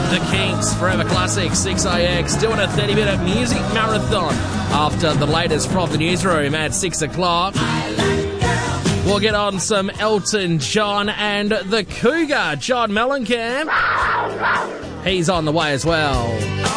The Kinks, Forever Classic, 6AX, doing a 30-minute music marathon after the latest from the newsroom at 6 o'clock. We'll get on some Elton John and the Cougar, John Mellencamp. He's on the way as well.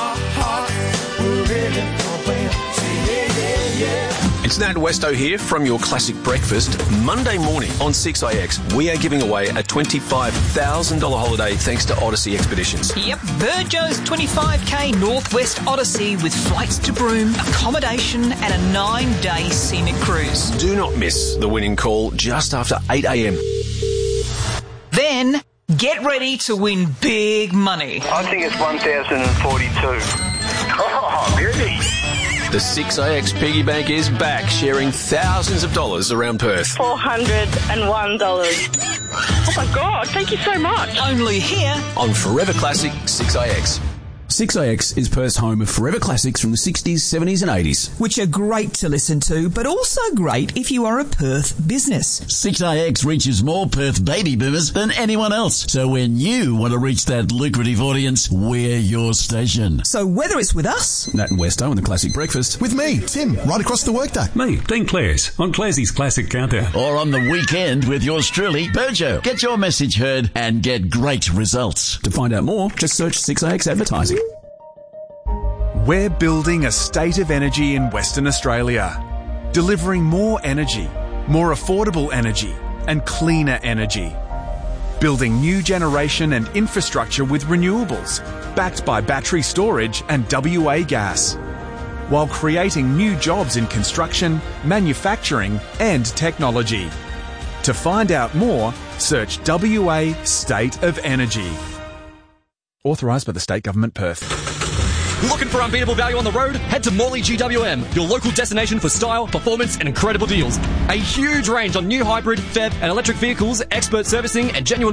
It's Nat Westo here from your Classic Breakfast. Monday morning on 6AX, we are giving away a $25,000 holiday thanks to Odyssey Expeditions. Yep, Burjo's 25k Northwest Odyssey with flights to Broome, accommodation and a 9-day scenic cruise. Do not miss the winning call just after 8 a.m. Then, get ready to win big money. I think it's 1,042. Oh, beauty. The 6AX Piggy Bank is back, sharing thousands of dollars around Perth. $401. Oh my God, thank you so much. Only here On Forever Classic 6AX. 6AX is Perth's home of forever classics from the 60s, 70s and 80s. which are great to listen to, but also great if you are a Perth business. 6AX reaches more Perth baby boomers than anyone else. So when you want to reach that lucrative audience, we're your station. So whether it's with us, Nat and Westo and the Classic Breakfast. With me, Tim, right across the workday. Me, Dean Clares, on Clarsey's Classic Countdown. Or on the weekend with yours truly, Burjo. Get your message heard and get great results. To find out more, just search 6AX Advertising. We're building a state of energy in Western Australia, delivering more energy, more affordable energy, and cleaner energy. Building new generation and infrastructure with renewables, backed by battery storage and WA gas, while creating new jobs in construction, manufacturing, and technology. To find out more, search WA State of Energy. Authorised by the State Government, Perth. Looking for unbeatable value on the road? Head to Morley GWM, your local destination for style, performance and incredible deals. A huge range on new hybrid, PHEV and electric vehicles, expert servicing and genuine